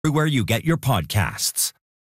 everywhere you get your podcasts.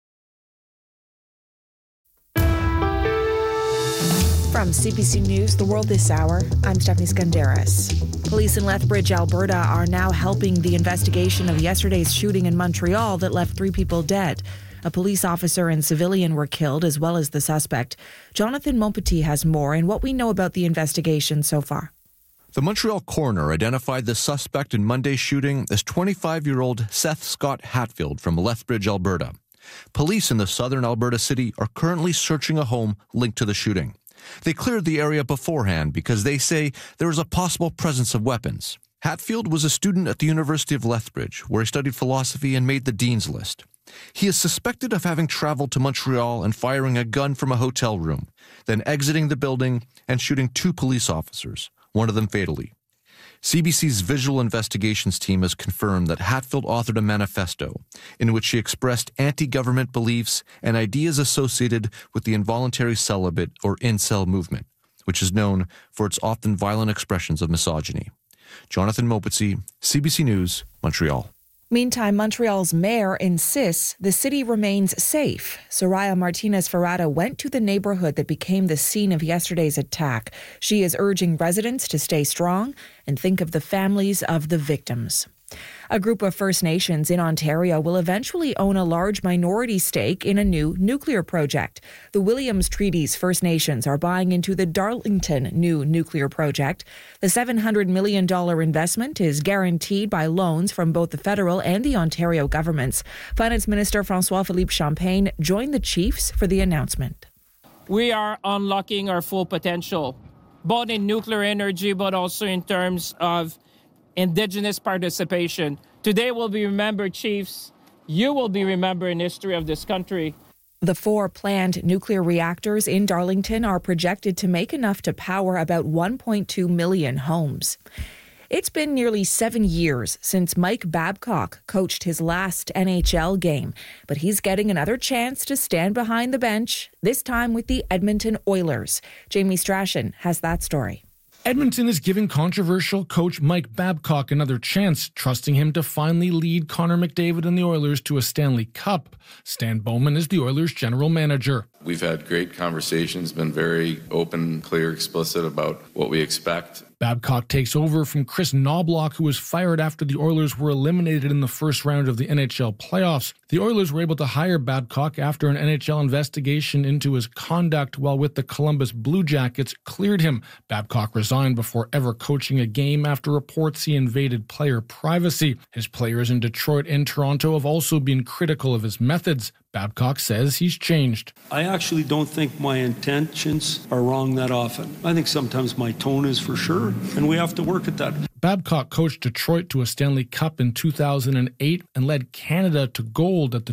From CBC News, The World This Hour, I'm Stephanie Skandaris. Police in Lethbridge, Alberta are now helping the investigation of yesterday's shooting in Montreal that left 3 people dead. A police officer and civilian were killed, as well as the suspect. Jonathan Montpetit has more and what we know about the investigation so far. The Montreal coroner identified the suspect in Monday's shooting as 25-year-old Seth Scott Hatfield from Lethbridge, Alberta. Police in the southern Alberta city are currently searching a home linked to the shooting. They cleared the area beforehand because they say there is a possible presence of weapons. Hatfield was a student at the University of Lethbridge, where he studied philosophy and made the Dean's List. He is suspected of having traveled to Montreal and firing a gun from a hotel room, then exiting the building and shooting 2 police officers, one of them fatally. CBC's visual investigations team has confirmed that Hatfield authored a manifesto in which he expressed anti-government beliefs and ideas associated with the involuntary celibate or incel movement, which is known for its often violent expressions of misogyny. Jonathan Montpetit, CBC News, Montreal. Meantime, Montreal's mayor insists the city remains safe. Soraya Martinez-Ferrada went to the neighborhood that became the scene of yesterday's attack. She is urging residents to stay strong and think of the families of the victims. A group of First Nations in Ontario will eventually own a large minority stake in a new nuclear project. The Williams Treaty's First Nations are buying into the Darlington new nuclear project. The $700 million investment is guaranteed by loans from both the federal and the Ontario governments. Finance Minister François-Philippe Champagne joined the chiefs for the announcement. We are unlocking our full potential, both in nuclear energy, but also in terms of Indigenous participation. Today will be remembered, chiefs. You will be remembered in history of this country. The 4 planned nuclear reactors in Darlington are projected to make enough to power about 1.2 million homes. It's been nearly 7 years since Mike Babcock coached his last NHL game, but he's getting another chance to stand behind the bench, this time with the Edmonton Oilers. Jamie Strachan has that story. Edmonton is giving controversial coach Mike Babcock another chance, trusting him to finally lead Connor McDavid and the Oilers to a Stanley Cup. Stan Bowman is the Oilers' general manager. We've had great conversations, been very open, clear, explicit about what we expect. Babcock takes over from Chris Knobloch, who was fired after the Oilers were eliminated in the first round of the NHL playoffs. The Oilers were able to hire Babcock after an NHL investigation into his conduct while with the Columbus Blue Jackets cleared him. Babcock resigned before ever coaching a game after reports he invaded player privacy. His players in Detroit and Toronto have also been critical of his methods. Babcock says he's changed. I actually don't think my intentions are wrong that often. I think sometimes my tone is for sure, and we have to work at that. Babcock coached Detroit to a Stanley Cup in 2008 and led Canada to gold at the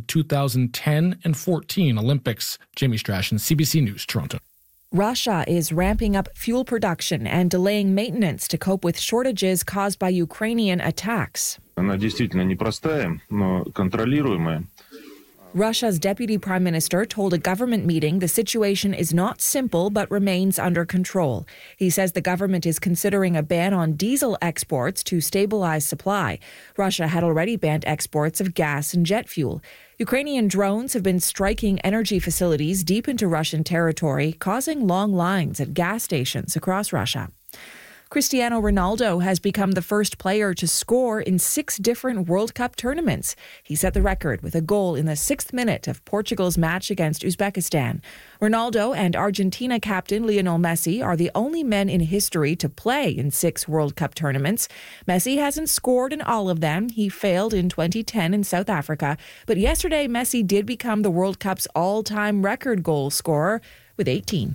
2010 and 14 Olympics. Jamie Strachan, CBC News, Toronto. Russia is ramping up fuel production and delaying maintenance to cope with shortages caused by Ukrainian attacks. Она действительно непростая, но контролируемая. Russia's deputy prime minister told a government meeting the situation is not simple but remains under control. He says the government is considering a ban on diesel exports to stabilize supply. Russia had already banned exports of gas and jet fuel. Ukrainian drones have been striking energy facilities deep into Russian territory, causing long lines at gas stations across Russia. Cristiano Ronaldo has become the first player to score in 6 different World Cup tournaments. He set the record with a goal in the 6th minute of Portugal's match against Uzbekistan. Ronaldo and Argentina captain Lionel Messi are the only men in history to play in 6 World Cup tournaments. Messi hasn't scored in all of them. He failed in 2010 in South Africa. But yesterday, Messi did become the World Cup's all-time record goal scorer with 18.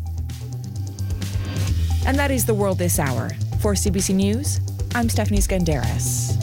And that is The World This Hour. For CBC News, I'm Stephanie Skandaris.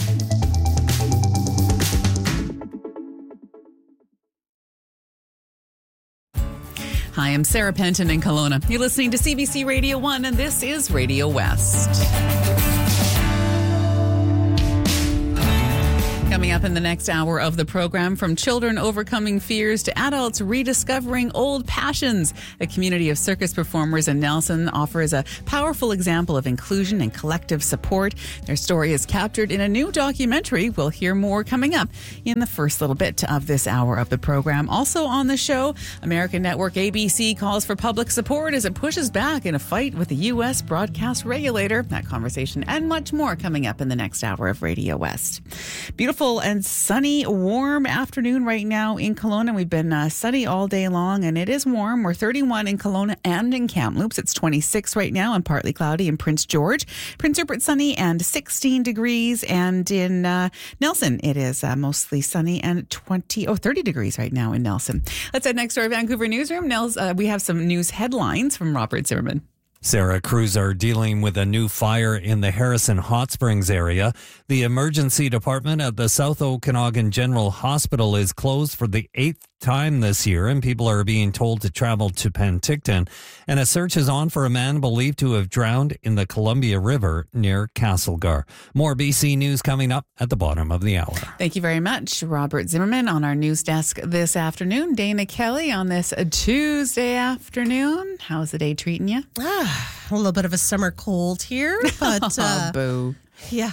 Hi, I'm Sarah Penton in Kelowna. You're listening to CBC Radio 1, and this is Radio West. Coming up in the next hour of the program, from children overcoming fears to adults rediscovering old passions. A community of circus performers in Nelson offers a powerful example of inclusion and collective support. Their story is captured in a new documentary. We'll hear more coming up in the first little bit of this hour of the program. Also on the show, American network ABC calls for public support as it pushes back in a fight with the U.S. broadcast regulator. That conversation and much more coming up in the next hour of Radio West. Beautiful and sunny, warm afternoon right now in Kelowna. We've been sunny all day long, and it is warm. We're 31 in Kelowna and in Kamloops. It's 26 right now and partly cloudy in Prince George. Prince Rupert sunny and 16 degrees. And in Nelson, it is mostly sunny and 30 degrees right now in Nelson. Let's head next to our Vancouver newsroom. Nels, we have some news headlines from Robert Zimmerman. Sarah, crews are dealing with a new fire in the Harrison Hot Springs area. The emergency department at the South Okanagan General Hospital is closed for the 8th time this year, and people are being told to travel to Penticton. And a search is on for a man believed to have drowned in the Columbia River near Castlegar. More BC news coming up at the bottom of the hour. Thank you very much, Robert Zimmerman. On our news desk this afternoon, Dana Kelly on this Tuesday afternoon. How's the day treating you? A little bit of a summer cold here, but boo. Yeah,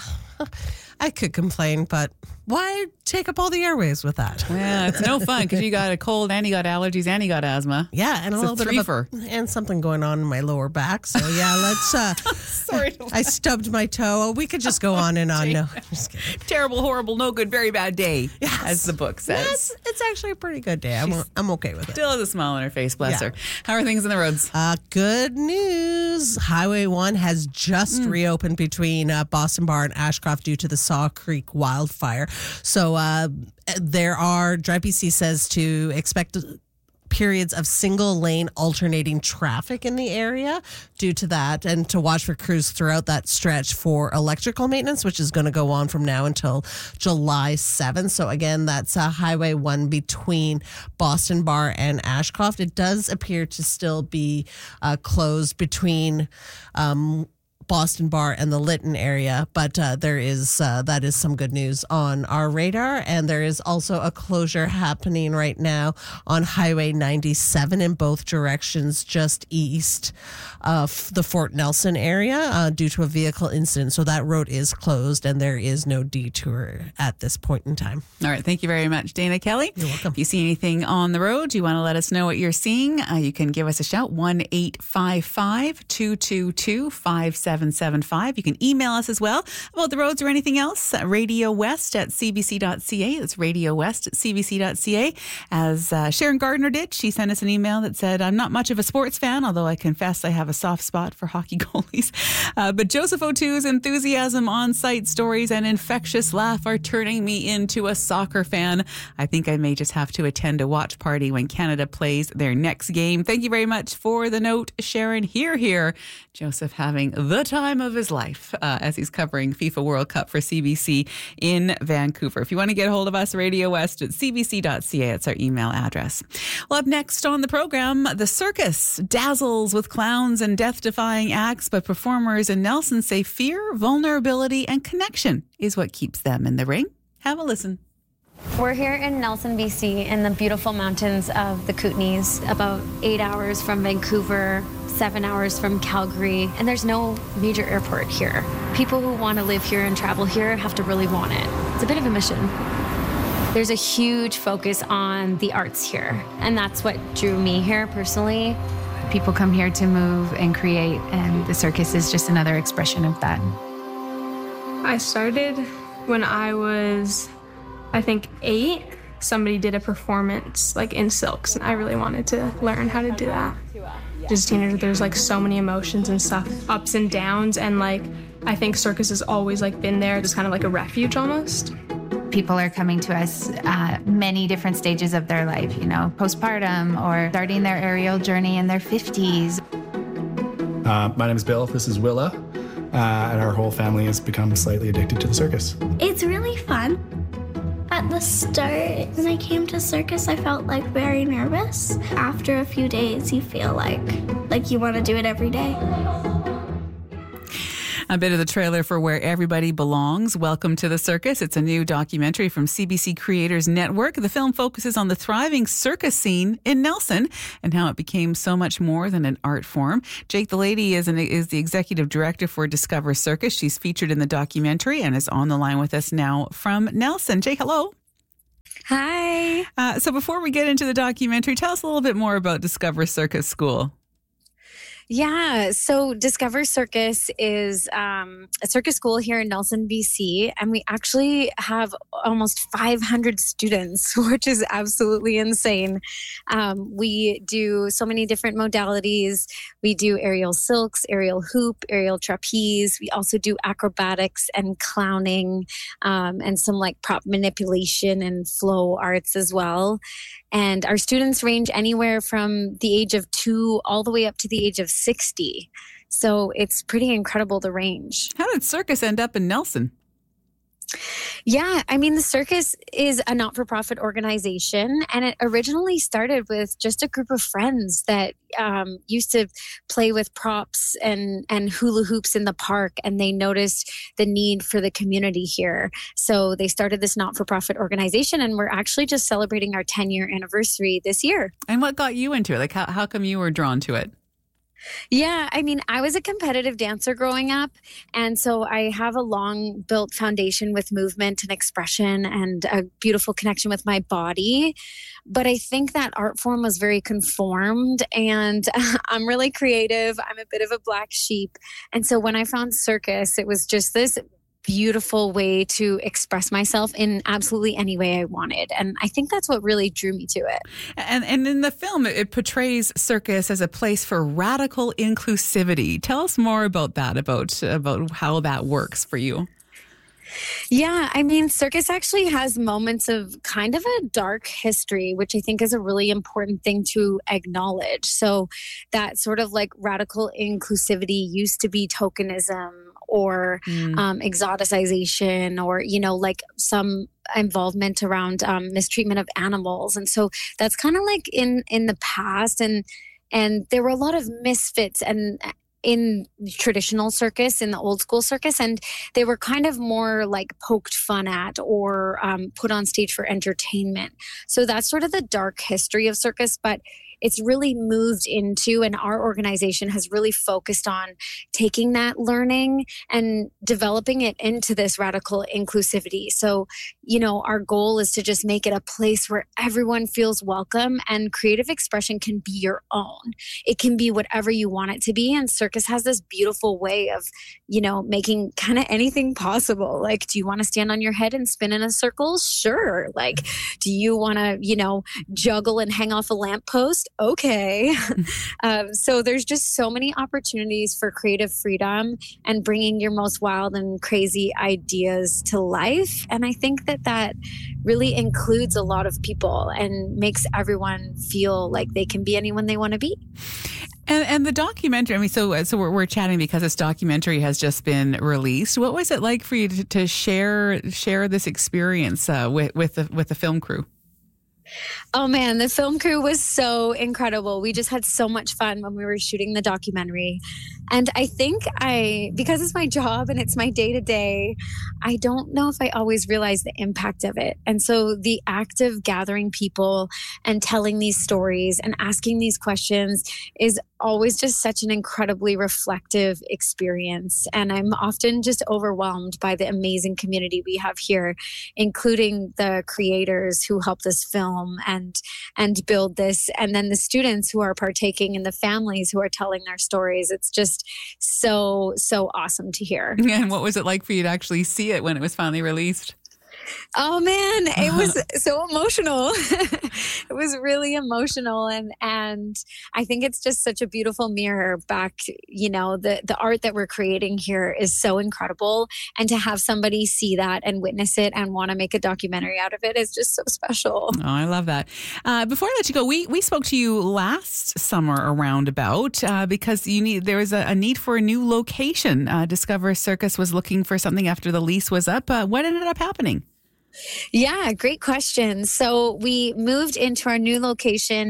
I could complain, but why take up all the airwaves with that? Yeah, it's no fun because you got a cold and you got allergies and you got asthma. Yeah, and it's a little bit and something going on in my lower back. So yeah, let's. Sorry, I stubbed my toe. We could just go on and on. No, just kidding. Terrible, horrible, no good, very bad day. Yes. As the book says. Yes, it's actually a pretty good day. I'm okay with it. Still has a smile on her face, bless her. How are things on the roads? Good news. Highway 1 has just reopened between Boston Bar and Ashcroft due to the Saw Creek wildfire. So Drive BC says to expect periods of single lane alternating traffic in the area due to that, and to watch for crews throughout that stretch for electrical maintenance, which is going to go on from now until July 7th. So again, that's Highway 1 between Boston Bar and Ashcroft. It does appear to still be closed between Boston Bar and the Lytton area, but there is that is some good news on our radar. And there is also a closure happening right now on Highway 97 in both directions, just east of the Fort Nelson area due to a vehicle incident. So that road is closed and there is no detour at this point in time. All right, thank you very much, Dana Kelly. You're welcome. If you see anything on the road, you want to let us know what you're seeing, you can give us a shout, 1-855-222-5775. You can email us as well about the roads or anything else. RadioWest@cbc.ca. That's RadioWest@cbc.ca. As Sharon Gardner did, she sent us an email that said, I'm not much of a sports fan, although I confess I have a soft spot for hockey goalies. But Joseph O'Too's enthusiasm, on-site stories, and infectious laugh are turning me into a soccer fan. I think I may just have to attend a watch party when Canada plays their next game. Thank you very much for the note, Sharon. Here. Joseph having the time of his life as he's covering FIFA World Cup for CBC in Vancouver. If you want to get a hold of us, RadioWest@cbc.ca. That's our email address. Well, up next on the program, the circus dazzles with clowns and death-defying acts, but performers in Nelson say fear, vulnerability, and connection is what keeps them in the ring. Have a listen. We're here in Nelson, BC, in the beautiful mountains of the Kootenays, about 8 hours from Vancouver, 7 hours from Calgary, and there's no major airport here. People who want to live here and travel here have to really want it. It's a bit of a mission. There's a huge focus on the arts here, and that's what drew me here personally. People come here to move and create, and the circus is just another expression of that. I started when I was, I think, 8. Somebody did a performance like in silks, and I really wanted to learn how to do that. As a teenager, there's like so many emotions and stuff, ups and downs, and like I think circus has always like been there. It's kind of like a refuge almost. People are coming to us at many different stages of their life, postpartum or starting their aerial journey in their 50s. My name is Bill. This is Willa. And our whole family has become slightly addicted to the circus. It's really fun. At the start, when I came to circus, I felt like very nervous. After a few days, you feel like you want to do it every day. A bit of the trailer for Where Everybody Belongs, Welcome to the Circus. It's a new documentary from CBC Creators Network. The film focuses on the thriving circus scene in Nelson and how it became so much more than an art form. Jake Delady is the executive director for Discover Circus. She's featured in the documentary and is on the line with us now from Nelson. Jake, hello. Hi. So before we get into the documentary, tell us a little bit more about Discover Circus School. Yeah, so Discover Circus is a circus school here in Nelson, BC, and we actually have almost 500 students, which is absolutely insane. We do so many different modalities. We do aerial silks, aerial hoop, aerial trapeze. We also do acrobatics and clowning, and some like prop manipulation and flow arts as well. And our students range anywhere from the age of 2 all the way up to the age of 60. So it's pretty incredible, the range. How did circus end up in Nelson? Yeah, I mean, the circus is a not-for-profit organization, and it originally started with just a group of friends that used to play with props and hula hoops in the park, and they noticed the need for the community here. So they started this not-for-profit organization, and we're actually just celebrating our 10-year anniversary this year. And what got you into it? Like, how come you were drawn to it? Yeah, I mean, I was a competitive dancer growing up, and so I have a long built foundation with movement and expression and a beautiful connection with my body. But I think that art form was very conformed, and I'm really creative. I'm a bit of a black sheep. And so when I found circus, it was just this beautiful way to express myself in absolutely any way I wanted. And I think that's what really drew me to it. And in the film, it portrays circus as a place for radical inclusivity. Tell us more about that, about how that works for you. Yeah, I mean, circus actually has moments of kind of a dark history, which I think is a really important thing to acknowledge. So that sort of like radical inclusivity used to be tokenism or exoticization, or, you know, like some involvement around mistreatment of animals. And so that's kind of like in the past. And there were a lot of misfits and in traditional circus, in the old school circus, and they were kind of more like poked fun at or put on stage for entertainment. So that's sort of the dark history of circus, but it's really moved into, and our organization has really focused on taking that learning and developing it into this radical inclusivity. So, you know, our goal is to just make it a place where everyone feels welcome and creative expression can be your own. It can be whatever you want it to be. And circus has this beautiful way of, you know, making kind of anything possible. Like, do you want to stand on your head and spin in a circle? Sure. Like, do you want to, you know, juggle and hang off a lamppost? Okay. So there's just so many opportunities for creative freedom and bringing your most wild and crazy ideas to life. And I think that really includes a lot of people and makes everyone feel like they can be anyone they want to be. And the documentary, I mean, so we're chatting because this documentary has just been released. What was it like for you to share this experience with the film crew? Oh man, the film crew was so incredible. We just had so much fun when we were shooting the documentary. And I think because it's my job and it's my day-to-day, I don't know if I always realize the impact of it. And so the act of gathering people and telling these stories and asking these questions is always just such an incredibly reflective experience. And I'm often just overwhelmed by the amazing community we have here, including the creators who helped us film and build this, and then the students who are partaking and the families who are telling their stories. It's just so awesome to hear. And what was it like for you to actually see it when it was finally released? Oh man, it was so emotional. It was really emotional. And I think it's just such a beautiful mirror back, you know, the art that we're creating here is so incredible. And to have somebody see that and witness it and want to make a documentary out of it is just so special. Oh, I love that. Before I let you go, we spoke to you last summer around about because there was a need for a new location. Discover Circus was looking for something after the lease was up. What ended up happening? Yeah, great question. So we moved into our new location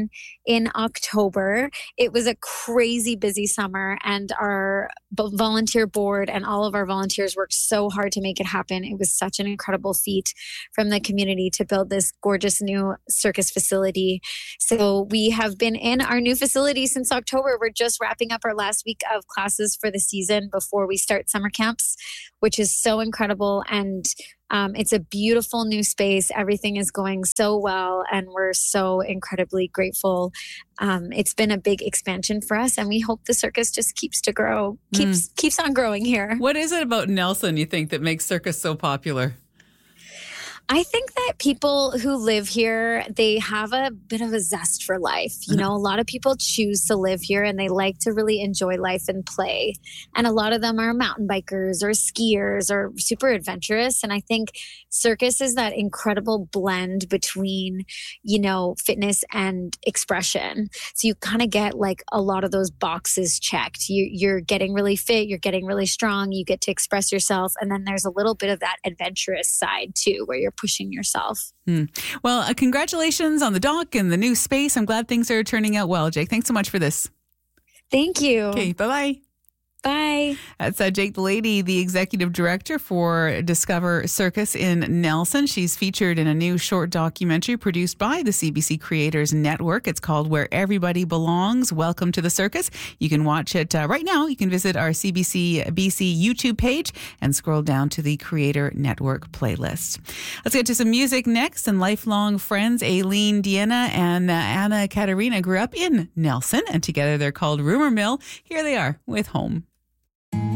in October. It was a crazy busy summer, and our volunteer board and all of our volunteers worked so hard to make it happen. It was such an incredible feat from the community to build this gorgeous new circus facility. So we have been in our new facility since October. We're just wrapping up our last week of classes for the season before we start summer camps, which is so incredible. And it's a beautiful new space. Everything is going so well, and we're so incredibly grateful. It's been a big expansion for us, and we hope the circus just keeps to grow, keeps on growing here. What is it about Nelson, you think, that makes circus so popular? I think that people who live here, they have a bit of a zest for life. You know, a lot of people choose to live here and they like to really enjoy life and play. And a lot of them are mountain bikers or skiers or super adventurous. And I think circus is that incredible blend between, you know, fitness and expression. So you kind of get like a lot of those boxes checked. You're getting really fit, you're getting really strong, you get to express yourself. And then there's a little bit of that adventurous side too, where you're pushing yourself. Well, congratulations on the dock and the new space. I'm glad things are turning out well. Jake, thanks so much for this. Thank you. Okay, bye-bye. Bye. That's Jake Delaney, the executive director for Discover Circus in Nelson. She's featured in a new short documentary produced by the CBC Creators Network. It's called Where Everybody Belongs, Welcome to the Circus. You can watch it right now. You can visit our CBC BC YouTube page and scroll down to the Creator Network playlist. Let's get to some music next. And lifelong friends Aileen Deanna and Anna Katerina grew up in Nelson, and together they're called Rumor Mill. Here they are with Home.